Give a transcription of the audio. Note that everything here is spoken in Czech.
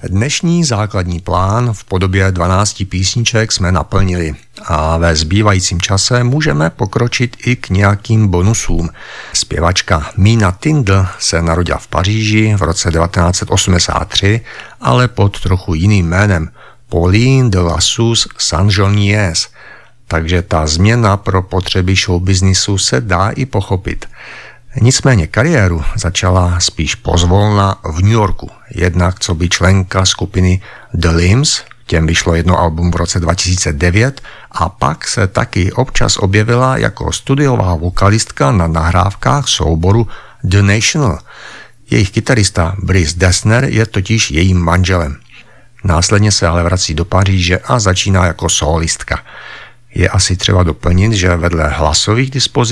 Dnešní základní plán v podobě 12 písniček jsme naplnili a ve zbývajícím čase můžeme pokročit i k nějakým bonusům. Zpěvačka Mina Tindall se narodila v Paříži v roce 1983, ale pod trochu jiným jménem Pauline de la Souze Saint-Jonies, takže ta změna pro potřeby showbiznisu se dá i pochopit. Nicméně kariéru začala spíš pozvolna v New Yorku, jednak co by členka skupiny The Limbs, těm vyšlo jedno album v roce 2009 a pak se taky občas objevila jako studiová vokalistka na nahrávkách souboru The National. Jejich kytarista Brice Dessner je totiž jejím manželem. Následně se ale vrací do Paříže a začíná jako sólistka. Je asi třeba doplnit, že vedle hlasových dispozic